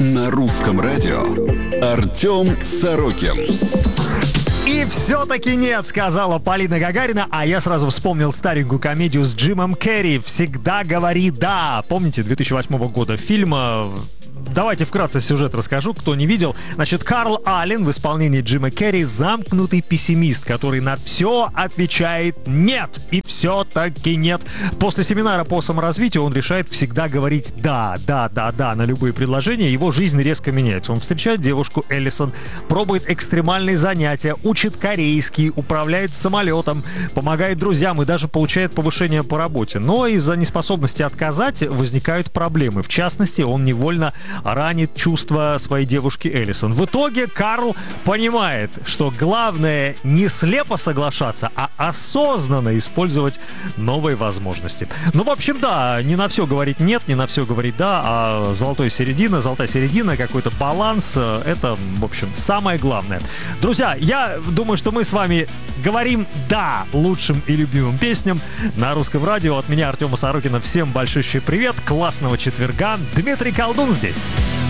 На русском радио Артем Сорокин. И все-таки нет, сказала Полина Гагарина, а я сразу вспомнил старенькую комедию с Джимом Керри «Всегда говори да». Помните, 2008 года фильма? Давайте вкратце сюжет расскажу, кто не видел. Значит, Карл Аллен в исполнении Джима Керри замкнутый пессимист, который на все отвечает «нет». И все-таки нет. После семинара по саморазвитию он решает всегда говорить «да, да, да, да» на любые предложения. Его жизнь резко меняется. Он встречает девушку Эллисон, пробует экстремальные занятия, учит корейский, управляет самолетом, помогает друзьям и даже получает повышение по работе. Но из-за неспособности отказать возникают проблемы. В частности, он невольно ранит чувства своей девушки Эллисон. В итоге Карл понимает, что главное не слепо соглашаться, а осознанно использовать новые возможности. Ну, в общем, да, не на все говорить нет, не на все говорить да, а золотая середина, какой-то баланс, это, в общем, самое главное. Друзья, я думаю, что мы с вами говорим да лучшим и любимым песням на русском радио. От меня, Артема Сорокина, всем большущий привет, классного четверга. Дмитрий Колдун здесь.